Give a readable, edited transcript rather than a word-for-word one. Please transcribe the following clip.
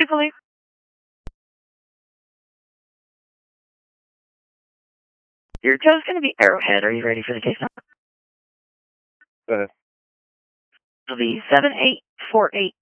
you believe? Your toe's going to be Arrowhead. Are you ready for the case number? Go ahead. It'll be 7848.